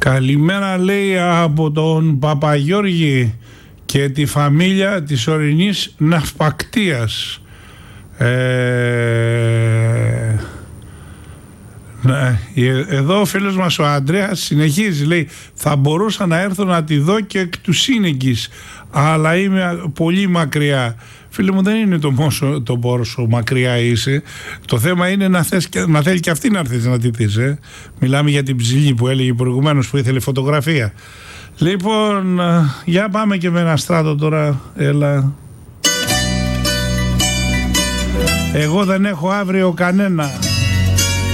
Καλημέρα, λέει, από τον Παπαγιώργη και τη φαμίλια της ορεινής ναυπακτίας. Εδώ ο φίλος μας ο Ανδρέας συνεχίζει, λέει, θα μπορούσα να έρθω να τη δω και εκ του σύνεγγης, αλλά είμαι πολύ μακριά. Φίλε μου, δεν είναι το πόσο μακριά είσαι. Το θέμα είναι να θέλει και αυτή να έρθει να τη δεις. Μιλάμε για την ψηλή που έλεγε προηγουμένως, που ήθελε φωτογραφία. Λοιπόν, για πάμε και με ένα Στράτο τώρα. Έλα. Εγώ δεν έχω αύριο κανένα.